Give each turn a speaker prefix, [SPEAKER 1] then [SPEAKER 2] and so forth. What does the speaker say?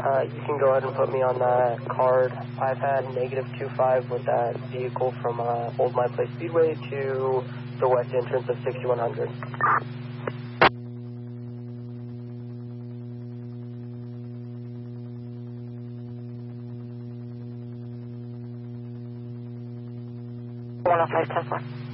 [SPEAKER 1] You can go ahead and put me on that card. I've had -25 with that vehicle from Old My Place Speedway to the west entrance of 6100.
[SPEAKER 2] One oh five Tesla.